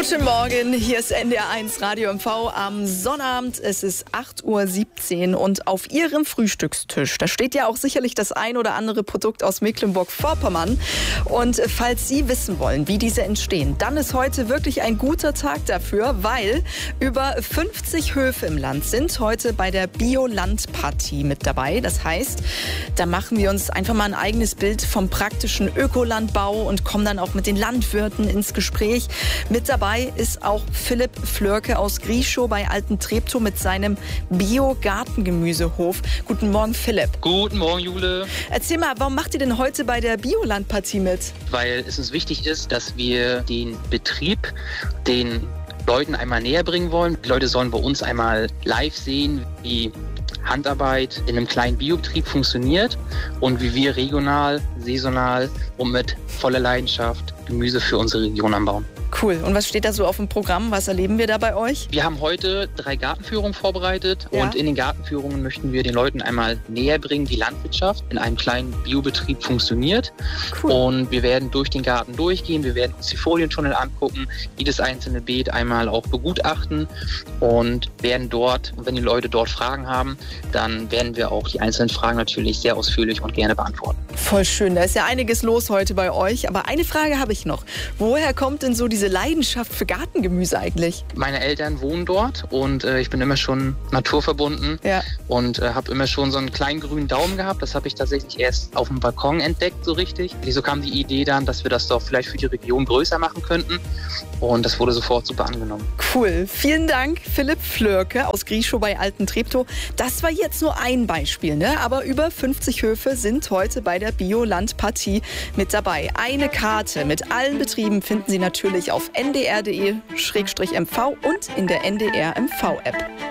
Guten Morgen, hier ist NDR1 Radio MV am Sonnabend. Es ist 8:17 Uhr und auf Ihrem Frühstückstisch, da steht ja auch sicherlich das ein oder andere Produkt aus Mecklenburg-Vorpommern. Und falls Sie wissen wollen, wie diese entstehen, dann ist heute wirklich ein guter Tag dafür, weil über 50 Höfe im Land sind heute bei der Biolandpartie mit dabei. Das heißt, da machen wir uns einfach mal ein eigenes Bild vom praktischen Ökolandbau und kommen dann auch mit den Landwirten ins Gespräch. Mit dabei ist auch Philipp Flörke aus Grieschow bei Alten Treptow mit seinem Bio-Gartengemüsehof. Guten Morgen, Philipp. Guten Morgen, Jule. Erzähl mal, warum macht ihr denn heute bei der Biolandpartie mit? Weil es uns wichtig ist, dass wir den Betrieb den Leuten einmal näher bringen wollen. Die Leute sollen bei uns einmal live sehen, wie Handarbeit in einem kleinen Biobetrieb funktioniert und wie wir regional, saisonal und mit voller Leidenschaft Gemüse für unsere Region anbauen. Cool. Und was steht da so auf dem Programm? Was erleben wir da bei euch? Wir haben heute 3 Gartenführungen vorbereitet und in den Gartenführungen möchten wir den Leuten einmal näher bringen, wie Landwirtschaft in einem kleinen Biobetrieb funktioniert. Cool. Und wir werden durch den Garten durchgehen, wir werden uns die Folientunnel angucken, jedes einzelne Beet einmal auch begutachten und werden dort, wenn die Leute dort Fragen haben, dann werden wir auch die einzelnen Fragen natürlich sehr ausführlich und gerne beantworten. Voll schön, da ist ja einiges los heute bei euch. Aber eine Frage habe ich noch. Woher kommt denn so diese Leidenschaft für Gartengemüse eigentlich? Meine Eltern wohnen dort und ich bin immer schon naturverbunden und habe immer schon so einen kleinen grünen Daumen gehabt. Das habe ich tatsächlich erst auf dem Balkon entdeckt, so richtig. So kam die Idee dann, dass wir das doch vielleicht für die Region größer machen könnten und das wurde sofort super angenommen. Cool, vielen Dank, Philipp Flörke aus Grieschow bei Alten Treptow. Das war jetzt nur ein Beispiel, ne? Aber über 50 Höfe sind heute bei der Biolandpartie mit dabei. Eine Karte mit allen Betrieben finden Sie natürlich auf ndr.de/mv und in der NDR MV App.